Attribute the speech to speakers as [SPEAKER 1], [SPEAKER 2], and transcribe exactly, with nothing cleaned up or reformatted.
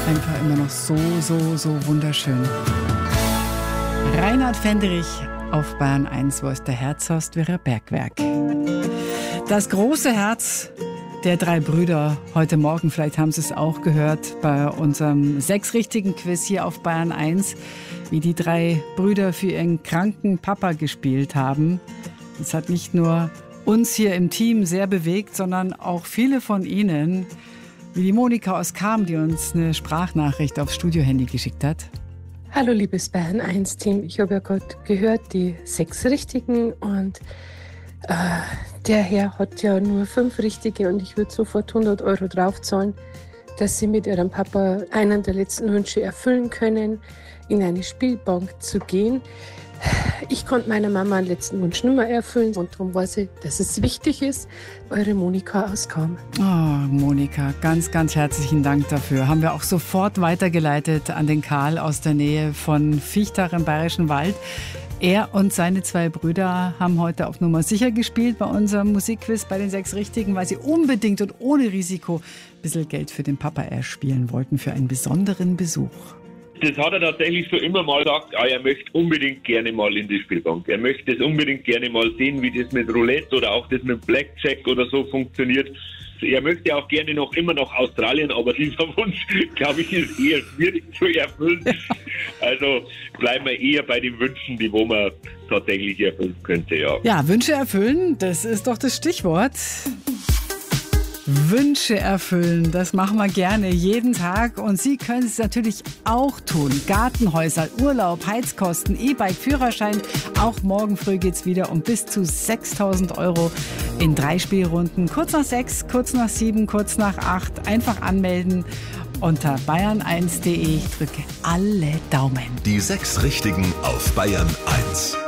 [SPEAKER 1] einfach immer noch so, so, so wunderschön. Reinhard Fendrich auf Bayern eins, wo ist der Herzhorst wäre Bergwerk. Das große Herz der drei Brüder heute Morgen, vielleicht haben Sie es auch gehört, bei unserem sechs richtigen Quiz hier auf Bayern eins, wie die drei Brüder für ihren kranken Papa gespielt haben. Das hat nicht nur uns hier im Team sehr bewegt, sondern auch viele von Ihnen, wie die Monika aus Cham, die uns eine Sprachnachricht aufs Studiohandy geschickt hat.
[SPEAKER 2] Hallo liebes Bayern eins Team, ich habe ja gerade gehört, die sechs Richtigen und äh, der Herr hat ja nur fünf Richtige und ich würde sofort hundert Euro draufzahlen, dass Sie mit Ihrem Papa einen der letzten Wünsche erfüllen können, in eine Spielbank zu gehen. Ich konnte meiner Mama einen letzten Wunsch nicht mehr erfüllen und darum weiß ich, dass es wichtig ist. Eure Monika aus Cham.
[SPEAKER 1] Oh, Monika, ganz, ganz herzlichen Dank dafür. Haben wir auch sofort weitergeleitet an den Karl aus der Nähe von Viechtach im Bayerischen Wald. Er und seine zwei Brüder haben heute auf Nummer sicher gespielt bei unserem Musikquiz bei den sechs Richtigen, weil sie unbedingt und ohne Risiko ein bisschen Geld für den Papa erspielen wollten für einen besonderen Besuch.
[SPEAKER 3] Das hat er tatsächlich so immer mal gesagt, ah, er möchte unbedingt gerne mal in die Spielbank. Er möchte das unbedingt gerne mal sehen, wie das mit Roulette oder auch das mit Blackjack oder so funktioniert. Er möchte auch gerne noch immer nach Australien, aber dieser Wunsch, glaube ich, ist eher schwierig zu erfüllen. Also bleiben wir eher bei den Wünschen, die wo man tatsächlich erfüllen könnte, ja.
[SPEAKER 1] Ja, Wünsche erfüllen, das ist doch das Stichwort. Wünsche erfüllen, das machen wir gerne jeden Tag und Sie können es natürlich auch tun. Gartenhäuser, Urlaub, Heizkosten, E-Bike, Führerschein. Auch morgen früh geht's wieder um bis zu sechstausend Euro in drei Spielrunden. Kurz nach sechs, kurz nach sieben, kurz nach acht. Einfach anmelden unter bayern eins punkt de. Ich drücke alle Daumen.
[SPEAKER 4] Die sechs Richtigen auf Bayern eins.